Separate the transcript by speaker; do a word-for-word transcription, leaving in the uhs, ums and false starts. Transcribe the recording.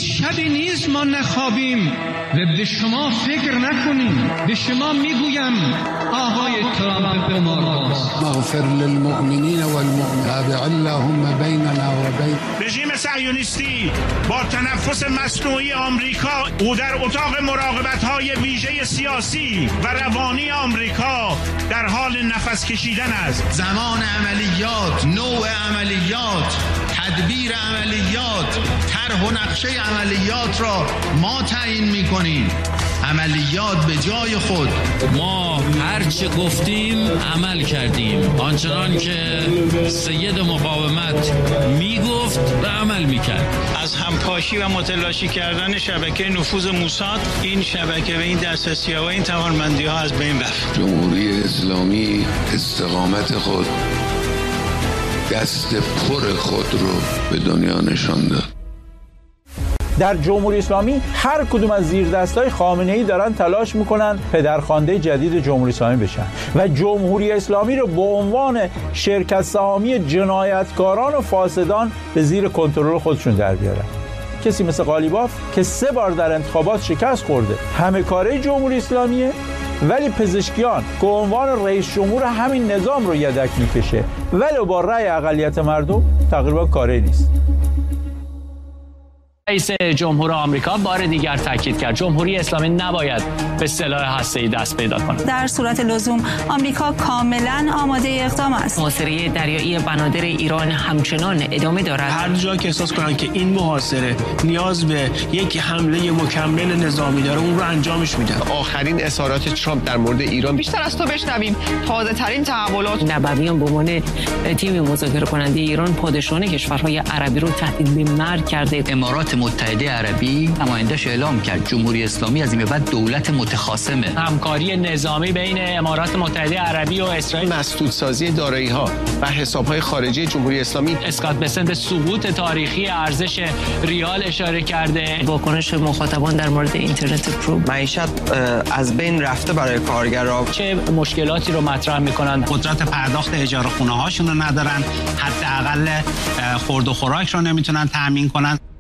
Speaker 1: هیچ شبی نیست ما نخوابیم و به شما فکر نکنیم. به شما میگویم آقای ترامپ قمارباز،
Speaker 2: مغفر للمؤمنین والمؤمنات، اللهم بیننا و بین
Speaker 3: رژیم صهیونیستی با تنفس مصنوعی آمریکا او در اتاق مراقبت‌های ویژه سیاسی و روانی آمریکا در حال نفس کشیدن است.
Speaker 4: زمان عملیات، نوع عملیات، تدبیر عملیات، طرح و نقشه عملیات را ما تعیین می‌کنیم. عملیات به جای خود.
Speaker 5: ما هر چه گفتیم عمل کردیم، آنچنان که سید مقاومت میگفت و عمل میکرد.
Speaker 6: از همپاشی و متلاشی کردن شبکه نفوذ موساد، این شبکه و این دسترسی‌ها و این توانمندی‌ها از بین رفت.
Speaker 7: جمهوری اسلامی استقامت خود، دست پر خود رو به دنیا نشان داد.
Speaker 8: در جمهوری اسلامی هر کدوم از زیردستای خامنه‌ای دارن تلاش میکنن پدرخوانده جدید جمهوری اسلامی بشن و جمهوری اسلامی رو به عنوان شرکت سهامی جنایتکاران و فاسدان به زیر کنترل خودشون در بیارن. کسی مثل قالیباف که سه بار در انتخابات شکست خورده همه کاره جمهوری اسلامیه، ولی پزشکیان که عنوان رئیس جمهور همین نظام رو یدک میکشه ولی با رأی اقلیت مردم تقریبا کاری نیست.
Speaker 9: رئیس جمهور آمریکا بار دیگر تاکید کرد جمهوری اسلامی نباید به سلاح هسته‌ای دست پیدا کند.
Speaker 10: در صورت لزوم آمریکا کاملا آماده اقدام است.
Speaker 11: محاصره دریایی بنادر ایران همچنان ادامه دارد.
Speaker 6: هر جا که احساس کنند که این محاصره نیاز به یک حمله مکمل نظامی داره اون رو انجامش میدن.
Speaker 12: آخرین اظهارات ترامپ در مورد ایران بیشتر از تو بشنویم. تازه ترین تحولات.
Speaker 11: نبویان به عنوان تیم مذاکره کننده ایران پادشاهان کشورهای عربی رو تهدید به مرگ کرده.
Speaker 13: امارات متحده عربی نماینده‌اش اعلام کرد جمهوری اسلامی از این به بعد دولت متخاصمه.
Speaker 9: همکاری نظامی بین امارات متحده عربی و اسرائیل،
Speaker 12: مسدودسازی دارایی‌ها و حساب‌های خارجی جمهوری اسلامی.
Speaker 9: اسکات بسنت سقوط تاریخی ارزش ریال اشاره کرده.
Speaker 11: واکنش مخاطبان در مورد اینترنت پرو.
Speaker 12: معیشت از بین رفته برای کارگرها.
Speaker 9: چه مشکلاتی رو مطرح می‌کنن؟
Speaker 14: قدرت پرداخت اجاره خونه‌هاشون رو ندارن، حداقل خورد و خوراک رو نمیتونن تامین کنن.